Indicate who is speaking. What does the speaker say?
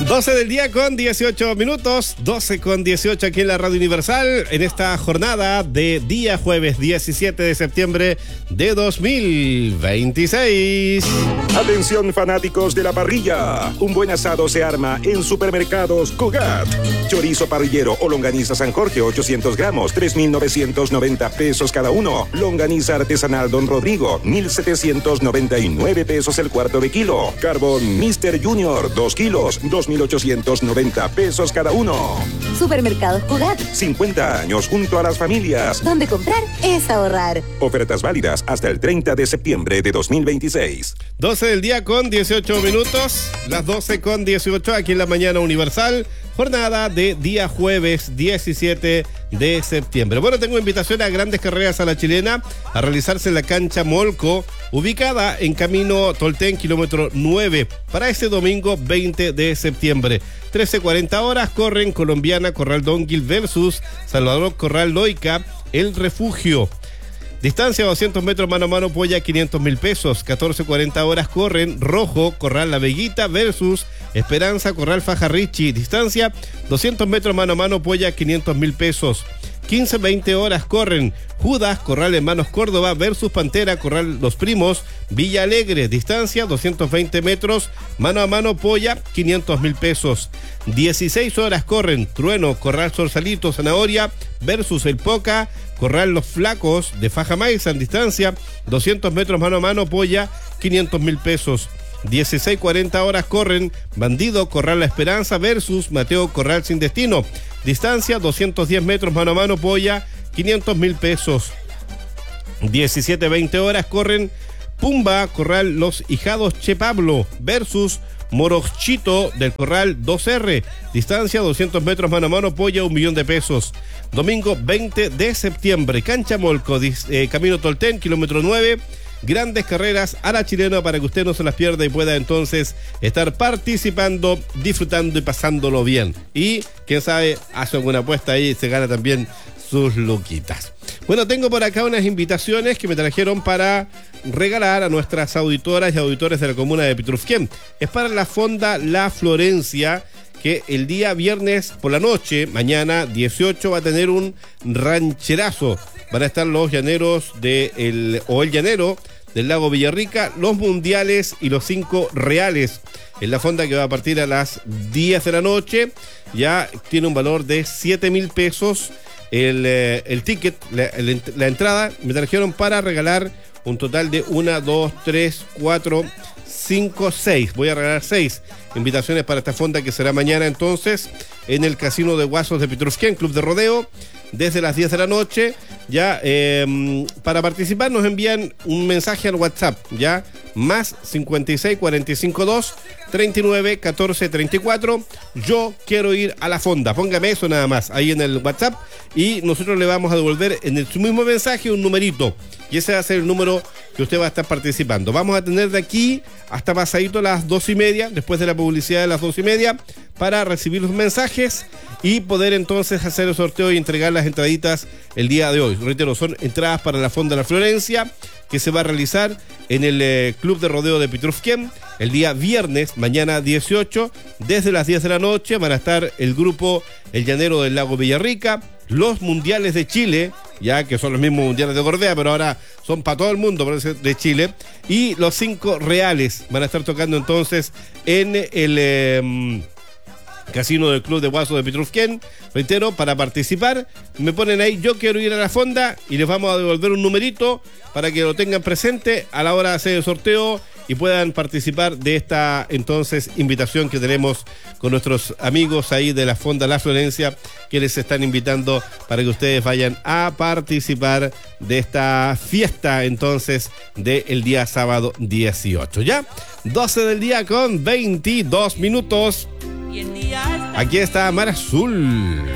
Speaker 1: 12 del día con 18 minutos, 12 con 18 aquí en la Radio Universal, en esta jornada de día jueves 17 de septiembre de 2026.
Speaker 2: Atención fanáticos de la parrilla, un buen asado se arma en Supermercados Cugat. Chorizo parrillero o longaniza San Jorge 800 gramos, 3.990 pesos cada uno. Longaniza artesanal Don Rodrigo, 1.799 pesos el cuarto de kilo. Carbón Mr. Junior, 2 kilos, 2.890 pesos cada uno.
Speaker 3: Supermercados Cugat.
Speaker 2: 50 años junto a las familias.
Speaker 3: Donde comprar es ahorrar.
Speaker 2: Ofertas válidas hasta el 30 de septiembre de 2026.
Speaker 1: 12 del día con 18 minutos, las 12 con 18 aquí en la mañana Universal. Jornada de día jueves 17 de septiembre. Bueno, tengo invitación a grandes carreras a la chilena a realizarse en la cancha Molco, ubicada en camino Tolten, kilómetro 9, para este domingo 20 de septiembre. 13:40 horas corren Colombiana Corral Donguil versus Salvador Corral Loica, El Refugio. Distancia 200 metros mano a mano Polla 500.000 pesos. 14:40 horas corren Rojo Corral La Veguita versus Esperanza Corral Fajarrichi. Distancia 200 metros mano a mano Polla 500.000 pesos. 15:20 horas corren Judas Corral Hermanos Córdoba versus Pantera Corral Los Primos Villa Alegre. Distancia 220 metros mano a mano Polla 500.000 pesos. 16 horas corren Trueno Corral Sorsalito Zanahoria versus El Poca Corral Los Flacos de Faja Maiza. En distancia 200 metros mano a mano Polla 500.000 pesos. 16:40 horas corren Bandido Corral La Esperanza versus Mateo Corral Sin Destino. Distancia 210 metros mano a mano Polla 500.000 pesos. 17:20 horas corren Pumba Corral Los Hijados Che Pablo versus Morochito del Corral 2R. Distancia 200 metros mano a mano Polla 1.000.000 de pesos. Domingo 20 de septiembre, cancha Molco, camino Tolten, kilómetro 9. Grandes carreras a la chilena para que usted no se las pierda y pueda entonces estar participando, disfrutando y pasándolo bien. Y quién sabe, hace alguna apuesta ahí y se gana también sus luquitas. Bueno, tengo por acá unas invitaciones que me trajeron para regalar a nuestras auditoras y auditores de la comuna de Pitrufquén. Es para la Fonda La Florencia, que el día viernes por la noche, mañana 18, va a tener un rancherazo. Van a estar los llaneros el llanero del lago Villarrica, los mundiales y los 5 reales. En la fonda que va a partir a las 10 de la noche, ya tiene un valor de 7.000 pesos. El ticket, la entrada, me trajeron para regalar un total de 1, 2, 3, 4, 5, 6. Voy a regalar 6 invitaciones para esta fonda que será mañana entonces en el Casino de Guasos de Pitrufquén, Club de Rodeo, desde las 10 de la noche. Ya, para participar nos envían un mensaje al WhatsApp, ya, más 56 45 2 39 14 34. Yo quiero ir a la fonda. Póngame eso nada más ahí en el WhatsApp y nosotros le vamos a devolver en su mismo mensaje un numerito. Y ese va a ser el número que usted va a estar participando. Vamos a tener de aquí hasta pasadito las 2:30, después de la publicidad de las 2:30, para recibir los mensajes y poder entonces hacer el sorteo y entregar las entraditas el día de hoy. Reitero, son entradas para la Fonda La Florencia, que se va a realizar en el Club de Rodeo de Pitrufquén el día viernes, mañana 18, desde las 10 de la noche. Van a estar el grupo El Llanero del Lago Villarrica, los mundiales de Chile, ya que son los mismos mundiales de Gorbea, pero ahora son para todo el mundo, parece, de Chile, y los 5 reales van a estar tocando entonces en el Casino del Club de Guasos de Pitrufquén. Reitero, para participar, me ponen ahí, yo quiero ir a la fonda, y les vamos a devolver un numerito para que lo tengan presente a la hora de hacer el sorteo y puedan participar de esta entonces invitación que tenemos con nuestros amigos ahí de la Fonda La Florencia, que les están invitando para que ustedes vayan a participar de esta fiesta entonces del día sábado 18. Ya, 12 del día con 22 minutos. Aquí está Mar Azul.